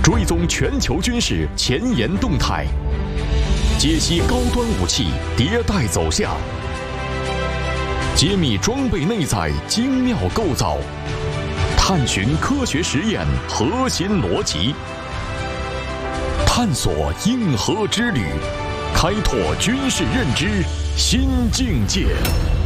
追踪全球军事前沿动态，解析高端武器迭代走向，揭秘装备内在精妙构造，探寻科学实验核心逻辑，探索硬核之旅，开拓军事认知新境界。